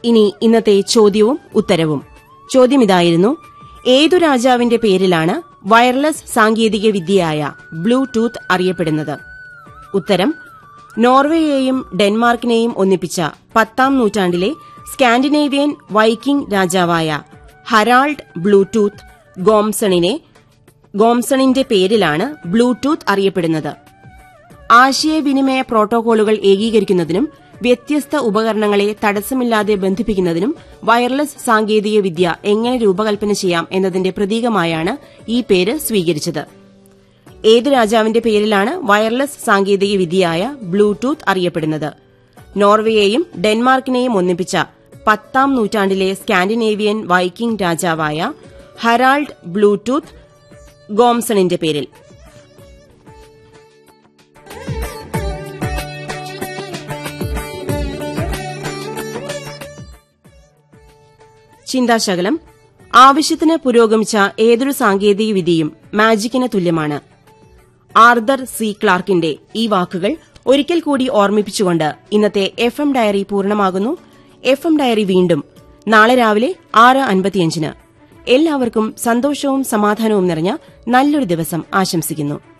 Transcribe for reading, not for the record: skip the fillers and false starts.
ഇനി ഇന്നത്തെ ചോദ്യവും ഉത്തരവും. ചോദ്യം ഇതായിരുന്നു: ഏതു രാജാവിന്റെ പേരിലാണ് വയർലെസ് സാങ്കേതിക വിദ്യയായ ബ്ലൂടൂത്ത് അറിയപ്പെടുന്നത്? ഉത്തരം: നോർവേയെയും ഡെൻമാർക്കിനെയും ഒന്നിപ്പിച്ച 10ാം നൂറ്റാണ്ടിലെ സ്കാൻഡിനേവിയൻ വൈക്കിംഗ് രാജാവായ ഹരാൾഡ് ബ്ലൂടൂത്ത് ഗോംസണിന്റെ പേരിലാണ് ബ്ലൂടൂത്ത് അറിയപ്പെടുന്നത്. ആശയവിനിമയ പ്രോട്ടോകോളുകൾ ഏകീകരിക്കുന്നതിനും വ്യത്യസ്ത ഉപകരണങ്ങളെ തടസ്സമില്ലാതെ ബന്ധിപ്പിക്കുന്നതിനും വയർലെസ് സാങ്കേതിക വിദ്യ എങ്ങനെ രൂപകൽപ്പന ചെയ്യാം എന്നതിന്റെ പ്രതീകമായാണ് ഈ പേര് സ്വീകരിച്ചത്. ഏത് രാജാവിന്റെ പേരിലാണ് വയർലെസ് സാങ്കേതിക വിദ്യയായ ബ്ലൂടൂത്ത് അറിയപ്പെടുന്നത്? നോർവേയെയും ഡെൻമാർക്കിനെയും ഒന്നിപ്പിച്ച 10ാം നൂറ്റാണ്ടിലെ സ്കാൻഡിനേവിയൻ വൈക്കിംഗ് രാജാവായ ഹരാൾഡ് ബ്ലൂടൂത്ത് ഗോംസണിന്റെ പേരിൽ. ചിന്താശകലം: ആവശ്യത്തിന് പുരോഗമിച്ച ഏതൊരു സാങ്കേതിക വിദ്യയും മാജിക്കിന് തുല്യമാണ്. ആർതർ സി ക്ലാർക്കിന്റെ ഈ വാക്കുകൾ ഒരിക്കൽ കൂടി ഓർമ്മിപ്പിച്ചുകൊണ്ട് ഇന്നത്തെ FM ഡയറി പൂർണ്ണമാകുന്നു. FM ഡയറി വീണ്ടും നാളെ രാവിലെ 6:55. എല്ലാവർക്കും സന്തോഷവും സമാധാനവും നിറഞ്ഞ നല്ലൊരു ദിവസം ആശംസിക്കുന്നു.